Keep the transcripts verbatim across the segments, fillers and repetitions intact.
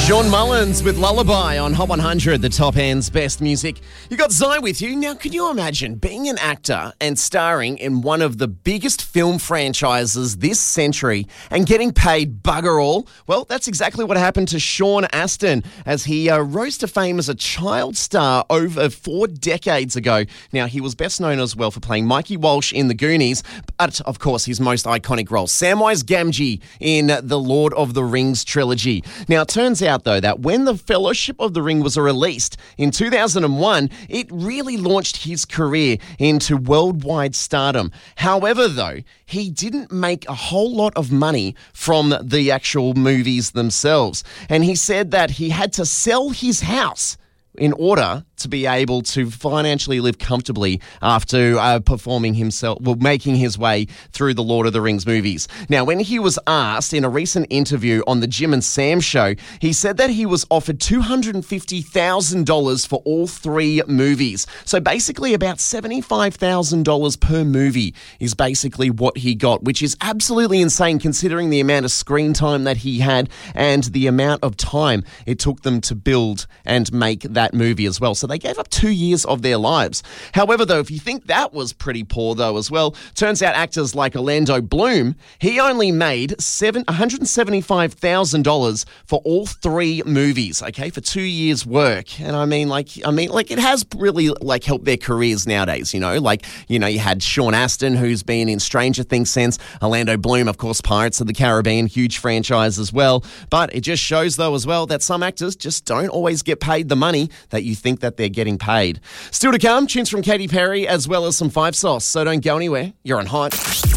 Sean Mullins with Lullaby on Hot one hundred, the top end's best music. You got Zai with you. Now, can you imagine being an actor and starring in one of the biggest film franchises this century and getting paid bugger all? Well, that's exactly what happened to Sean Astin as he uh, rose to fame as a child star over four decades ago. Now, he was best known as well for playing Mikey Walsh in The Goonies, but of course his most iconic role, Samwise Gamgee in the Lord of the Rings trilogy. Now, it turns out though that when the Fellowship of the Ring was released in two thousand one, it really launched his career into worldwide stardom. However, though, he didn't make a whole lot of money from the actual movies themselves. And he said that he had to sell his house in order to be able to financially live comfortably after uh, performing himself, well, making his way through the Lord of the Rings movies. Now, when he was asked in a recent interview on the Jim and Sam show, he said that he was offered two hundred fifty thousand dollars for all three movies. So basically about seventy-five thousand dollars per movie is basically what he got, which is absolutely insane considering the amount of screen time that he had and the amount of time it took them to build and make that movie as well. So they gave up two years of their lives. However, though, if you think that was pretty poor, though, as well, turns out actors like Orlando Bloom, he only made seven, one hundred seventy-five thousand dollars for all three movies, okay, for two years' work. And I mean, like, I mean, like, it has really, like, helped their careers nowadays, you know? Like, you know, you had Sean Astin, who's been in Stranger Things since, Orlando Bloom, of course, Pirates of the Caribbean, huge franchise as well. But it just shows, though, as well, that some actors just don't always get paid the money that you think that they're getting paid. Still to come, tunes from Katy Perry as well as some Five Sauce. So don't go anywhere. You're on Hot.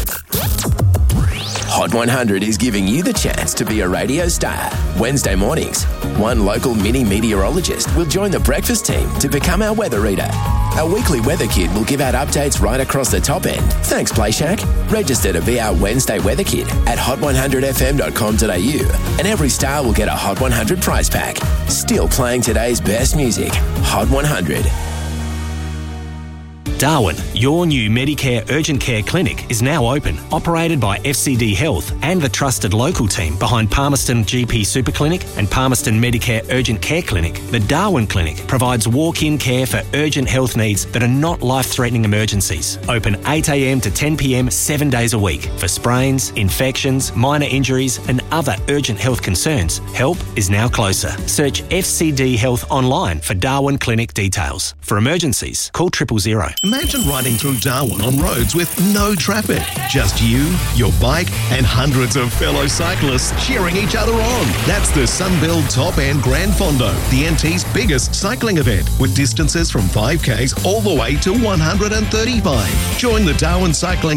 Hot one hundred is giving you the chance to be a radio star. Wednesday mornings, one local mini meteorologist will join the breakfast team to become our weather reader. Our weekly weather kid will give out updates right across the top end. Thanks, Play Shack. Register to be our Wednesday weather kid at hot one hundred f m dot com dot a u, and every star will get a Hot one hundred prize pack. Still playing today's best music. Hot one hundred. Darwin, your new Medicare Urgent Care Clinic is now open, operated by F C D Health and the trusted local team behind Palmerston G P Super Clinic and Palmerston Medicare Urgent Care Clinic. The Darwin Clinic provides walk-in care for urgent health needs that are not life-threatening emergencies. Open eight a m to ten p m seven days a week. For sprains, infections, minor injuries and other urgent health concerns, help is now closer. Search F C D Health online for Darwin Clinic details. For emergencies, call triple zero. Imagine riding through Darwin on roads with no traffic. Just you, your bike, and hundreds of fellow cyclists cheering each other on. That's the Sunbelt Top End Grand Fondo, the N T's biggest cycling event, with distances from five Ks all the way to one hundred thirty-five. Join the Darwin Cycling